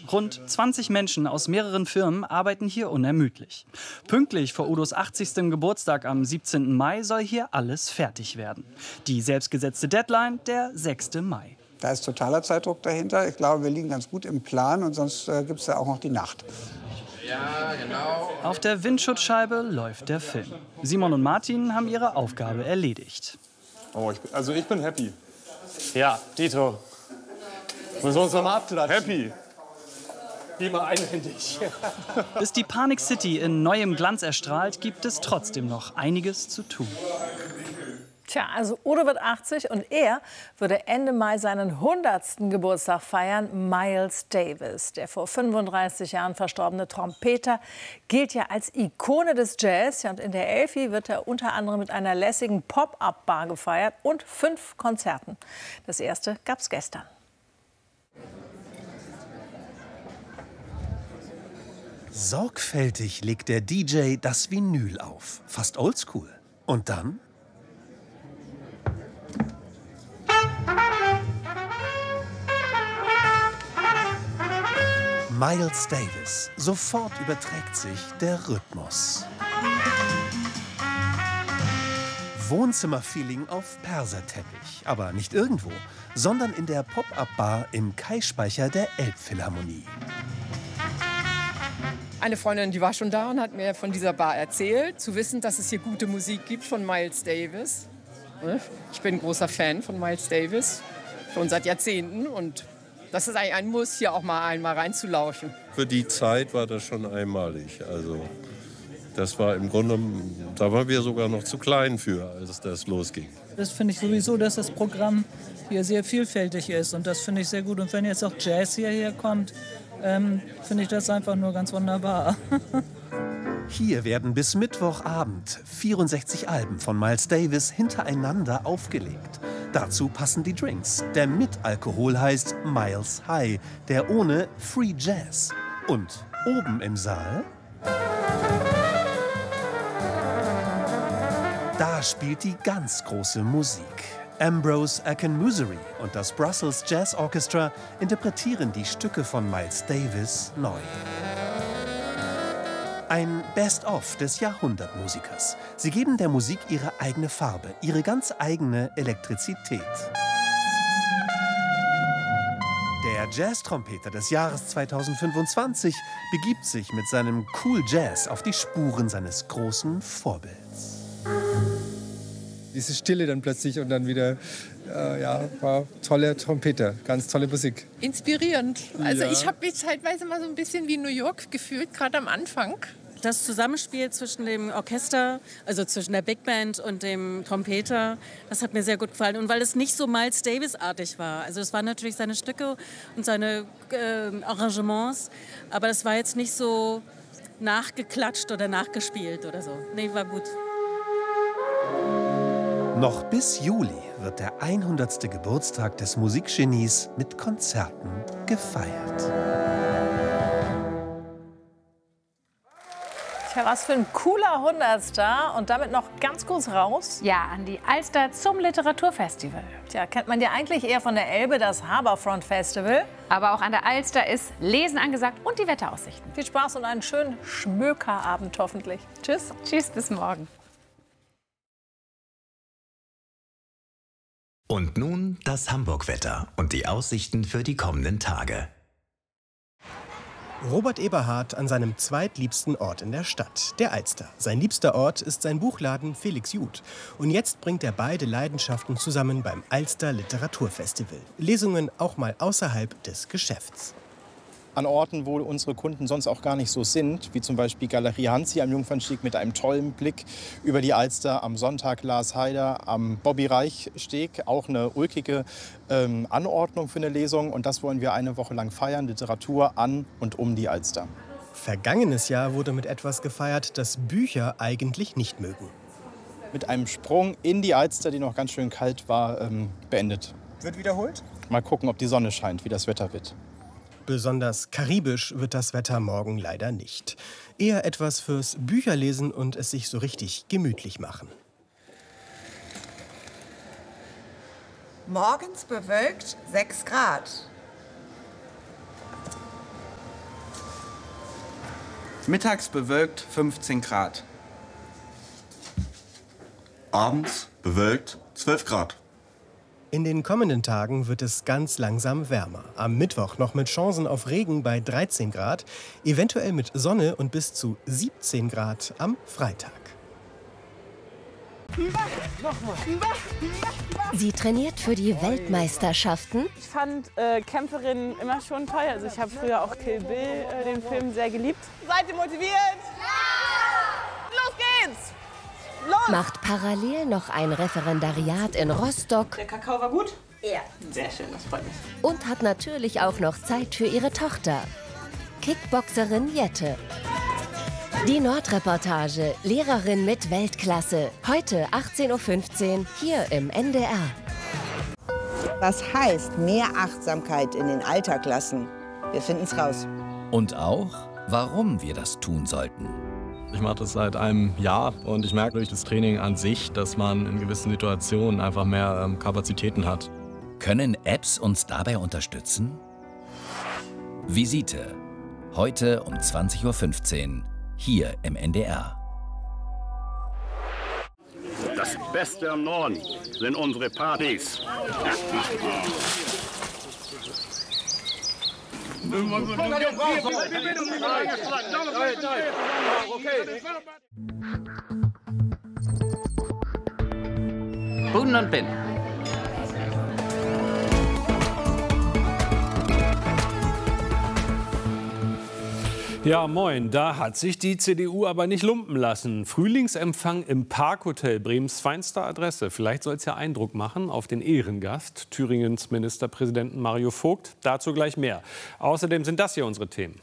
Rund 20 Menschen aus mehreren Firmen arbeiten hier unermüdlich. Pünktlich vor Udos 80. Geburtstag am 17. Mai soll hier alles fertig werden. Die selbstgesetzte Deadline, der 6. Mai. Da ist totaler Zeitdruck dahinter. Ich glaube, wir liegen ganz gut im Plan und sonst gibt es ja auch noch die Nacht. Ja, genau. Auf der Windschutzscheibe läuft der Film. Simon und Martin haben ihre Aufgabe erledigt. Oh, ich bin happy. Ja, Dito. Müssen wir uns noch mal abklatschen. Happy. Lieber einhändig. Bis die Panic City in neuem Glanz erstrahlt, gibt es trotzdem noch einiges zu tun. Tja, also Udo wird 80 und er würde Ende Mai seinen 100. Geburtstag feiern. Miles Davis, der vor 35 Jahren verstorbene Trompeter, gilt ja als Ikone des Jazz. Ja, und in der Elfi wird er unter anderem mit einer lässigen Pop-Up-Bar gefeiert und 5 Konzerten. Das erste gab's gestern. Sorgfältig legt der DJ das Vinyl auf. Fast oldschool. Und dann? Miles Davis. Sofort überträgt sich der Rhythmus. Wohnzimmerfeeling auf Perserteppich. Aber nicht irgendwo, sondern in der Pop-Up-Bar im Kai-Speicher der Elbphilharmonie. Eine Freundin, die war schon da und hat mir von dieser Bar erzählt, zu wissen, dass es hier gute Musik gibt von Miles Davis. Ich bin ein großer Fan von Miles Davis, schon seit Jahrzehnten. Und das ist eigentlich ein Muss, hier auch mal einmal reinzulauschen. Für die Zeit war das schon einmalig. Also das war im Grunde, da waren wir sogar noch zu klein für, als das losging. Das finde ich sowieso, dass das Programm hier sehr vielfältig ist. Und das finde ich sehr gut. Und wenn jetzt auch Jazz hierher kommt, finde ich das einfach nur ganz wunderbar. Hier werden bis Mittwochabend 64 Alben von Miles Davis hintereinander aufgelegt. Dazu passen die Drinks. Der mit Alkohol heißt Miles High, der ohne Free Jazz. Und oben im Saal, da spielt die ganz große Musik. Ambrose Akinmusire und das Brussels Jazz Orchestra interpretieren die Stücke von Miles Davis neu. Ein Best-of des Jahrhundertmusikers. Sie geben der Musik ihre eigene Farbe, ihre ganz eigene Elektrizität. Der Jazz-Trompeter des Jahres 2025 begibt sich mit seinem Cool Jazz auf die Spuren seines großen Vorbilds. Diese Stille dann plötzlich und dann wieder, war tolle Trompeter, ganz tolle Musik. Inspirierend. Also Ja. ich habe mich zeitweise mal so ein bisschen wie New York gefühlt, gerade am Anfang. Das Zusammenspiel zwischen dem Orchester, also zwischen der Big Band und dem Trompeter, das hat mir sehr gut gefallen. Und weil es nicht so Miles Davis-artig war. Also es waren natürlich seine Stücke und seine Arrangements, aber das war jetzt nicht so nachgeklatscht oder nachgespielt oder so. Nee, war gut. Noch bis Juli wird der 100. Geburtstag des Musikgenies mit Konzerten gefeiert. Tja, was für ein cooler 100. Und damit noch ganz kurz raus. Ja, an die Alster zum Literaturfestival. Tja, kennt man ja eigentlich eher von der Elbe, das Harbourfront Festival. Aber auch an der Alster ist Lesen angesagt und die Wetteraussichten. Viel Spaß und einen schönen Schmökerabend hoffentlich. Tschüss. Tschüss, bis morgen. Und nun das Hamburg-Wetter und die Aussichten für die kommenden Tage. Robert Eberhard an seinem zweitliebsten Ort in der Stadt, der Alster. Sein liebster Ort ist sein Buchladen Felix Jud. Und jetzt bringt er beide Leidenschaften zusammen beim Alster Literaturfestival. Lesungen auch mal außerhalb des Geschäfts. An Orten, wo unsere Kunden sonst auch gar nicht so sind, wie zum Beispiel Galerie Hansi am Jungfernstieg mit einem tollen Blick über die Alster, am Sonntag Lars Haider, am Bobby-Reich-Steg, auch eine ulkige Anordnung für eine Lesung. Und das wollen wir eine Woche lang feiern, Literatur an und um die Alster. Vergangenes Jahr wurde mit etwas gefeiert, das Bücher eigentlich nicht mögen. Mit einem Sprung in die Alster, die noch ganz schön kalt war, beendet. Wird wiederholt? Mal gucken, ob die Sonne scheint, wie das Wetter wird. Besonders karibisch wird das Wetter morgen leider nicht. Eher etwas fürs Bücherlesen und es sich so richtig gemütlich machen. Morgens bewölkt 6 Grad. Mittags bewölkt 15 Grad. Abends bewölkt 12 Grad. In den kommenden Tagen wird es ganz langsam wärmer. Am Mittwoch noch mit Chancen auf Regen bei 13 Grad, eventuell mit Sonne und bis zu 17 Grad am Freitag. Sie trainiert für die Weltmeisterschaften. Ich fand Kämpferinnen immer schon toll. Also ich habe früher auch Kill Bill, den Film, sehr geliebt. Seid ihr motiviert? Ja! Los geht's! Los! Macht parallel noch ein Referendariat in Rostock. Der Kakao war gut? Ja. Sehr schön, das freut mich. Und hat natürlich auch noch Zeit für ihre Tochter, Kickboxerin Jette. Die Nordreportage, Lehrerin mit Weltklasse. Heute 18:15 Uhr hier im NDR. Was heißt mehr Achtsamkeit in den Alltag lassen? Wir finden es raus. Und auch, warum wir das tun sollten. Ich mache das seit einem Jahr und ich merke durch das Training an sich, dass man in gewissen Situationen einfach mehr Kapazitäten hat. Können Apps uns dabei unterstützen? Visite. Heute um 20:15 Uhr. Hier im NDR. Das Beste am Norden sind unsere Partys. Buden und Bin. Ja, moin, da hat sich die CDU aber nicht lumpen lassen. Frühlingsempfang im Parkhotel, Bremens feinster Adresse. Vielleicht soll es ja Eindruck machen auf den Ehrengast, Thüringens Ministerpräsidenten Mario Vogt. Dazu gleich mehr. Außerdem sind das hier unsere Themen.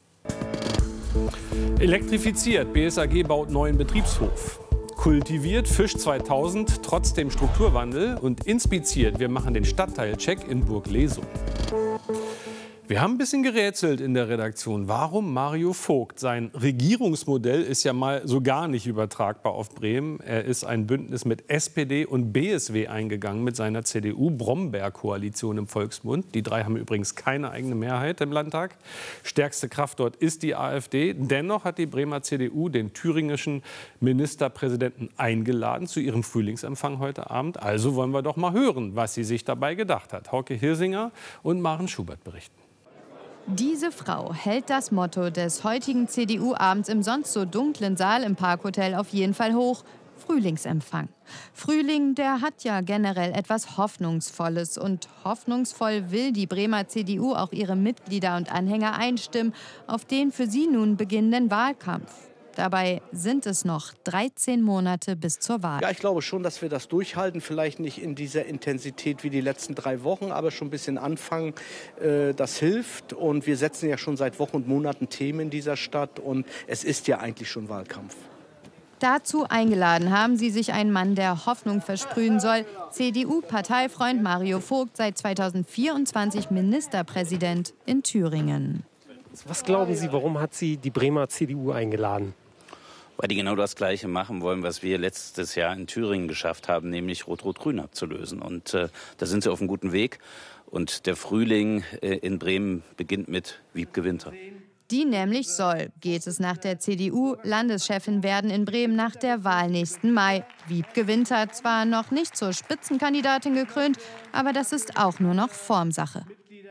Elektrifiziert, BSAG baut neuen Betriebshof. Kultiviert, Fisch 2000, trotzdem Strukturwandel. Und inspiziert, wir machen den Stadtteilcheck in Burg-Lesum. Wir haben ein bisschen gerätselt in der Redaktion, warum Mario Vogt. Sein Regierungsmodell ist ja mal so gar nicht übertragbar auf Bremen. Er ist ein Bündnis mit SPD und BSW eingegangen mit seiner CDU-Bromberg-Koalition im Volksmund. Die drei haben übrigens keine eigene Mehrheit im Landtag. Stärkste Kraft dort ist die AfD. Dennoch hat die Bremer CDU den thüringischen Ministerpräsidenten eingeladen zu ihrem Frühlingsempfang heute Abend. Also wollen wir doch mal hören, was sie sich dabei gedacht hat. Hauke Hirsinger und Maren Schubert berichten. Diese Frau hält das Motto des heutigen CDU-Abends im sonst so dunklen Saal im Parkhotel auf jeden Fall hoch: Frühlingsempfang. Frühling, der hat ja generell etwas Hoffnungsvolles. Und hoffnungsvoll will die Bremer CDU auch ihre Mitglieder und Anhänger einstimmen auf den für sie nun beginnenden Wahlkampf. Dabei sind es noch 13 Monate bis zur Wahl. Ja, ich glaube schon, dass wir das durchhalten. Vielleicht nicht in dieser Intensität wie die letzten 3 Wochen, aber schon ein bisschen anfangen. Das hilft. Und wir setzen ja schon seit Wochen und Monaten Themen in dieser Stadt. Und es ist ja eigentlich schon Wahlkampf. Dazu eingeladen haben sie sich einen Mann, der Hoffnung versprühen soll. CDU-Parteifreund Mario Vogt, seit 2024 Ministerpräsident in Thüringen. Was glauben Sie, warum hat sie die Bremer CDU eingeladen? Weil die genau das Gleiche machen wollen, was wir letztes Jahr in Thüringen geschafft haben, nämlich Rot-Rot-Grün abzulösen. Und da sind sie auf einem guten Weg. Und der Frühling in Bremen beginnt mit Wiebke Winter. Die nämlich soll, geht es nach der CDU, Landeschefin werden in Bremen nach der Wahl nächsten Mai. Wiebke Winter zwar noch nicht zur Spitzenkandidatin gekrönt, aber das ist auch nur noch Formsache.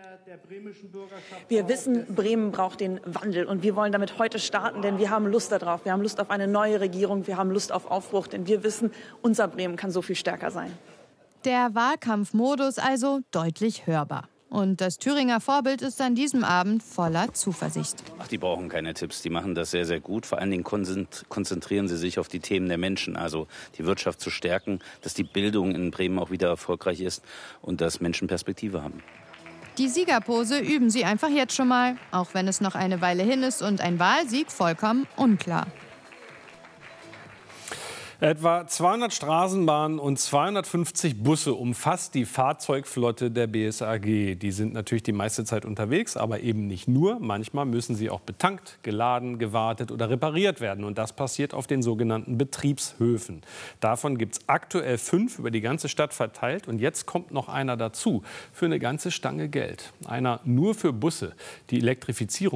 Wir wissen, Bremen braucht den Wandel und wir wollen damit heute starten, denn wir haben Lust darauf. Wir haben Lust auf eine neue Regierung, wir haben Lust auf Aufbruch, denn wir wissen, unser Bremen kann so viel stärker sein. Der Wahlkampfmodus also deutlich hörbar. Und das Thüringer Vorbild ist an diesem Abend voller Zuversicht. Ach, die brauchen keine Tipps, die machen das sehr, sehr gut. Vor allen Dingen konzentrieren sie sich auf die Themen der Menschen, also die Wirtschaft zu stärken, dass die Bildung in Bremen auch wieder erfolgreich ist und dass Menschen Perspektive haben. Die Siegerpose üben sie einfach jetzt schon mal, auch wenn es noch eine Weile hin ist und ein Wahlsieg vollkommen unklar. Etwa 200 Straßenbahnen und 250 Busse umfasst die Fahrzeugflotte der BSAG. Die sind natürlich die meiste Zeit unterwegs, aber eben nicht nur. Manchmal müssen sie auch betankt, geladen, gewartet oder repariert werden. Und das passiert auf den sogenannten Betriebshöfen. Davon gibt es aktuell 5 über die ganze Stadt verteilt. Und jetzt kommt noch einer dazu für eine ganze Stange Geld. Einer nur für Busse. Die Elektrifizierung